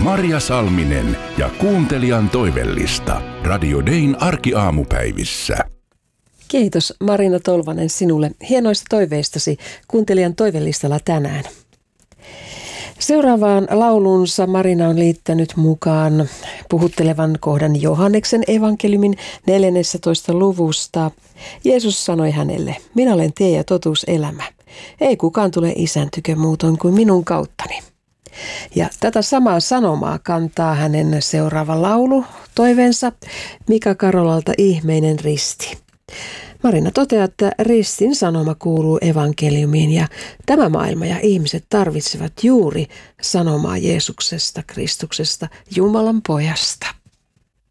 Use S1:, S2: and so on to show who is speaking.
S1: Marja Salminen ja kuuntelijan toivellista. Radio Dayn arkiaamupäivissä.
S2: Kiitos Marina Tolvanen sinulle hienoista toiveistasi kuuntelijan toivellistalla tänään. Seuraavaan laulunsa Marina on liittänyt mukaan puhuttelevan kohdan Johanneksen evankeliumin 14. luvusta. Jeesus sanoi hänelle, minä olen tie ja totuus elämä. Ei kukaan tule Isän tykö muutoin kuin minun kauttani. Ja tätä samaa sanomaa kantaa hänen seuraava laulu, toiveensa Mika Karolalta Ihmeinen risti. Marina toteaa, että ristin sanoma kuuluu evankeliumiin ja tämä maailma ja ihmiset tarvitsevat juuri sanomaa Jeesuksesta, Kristuksesta, Jumalan pojasta.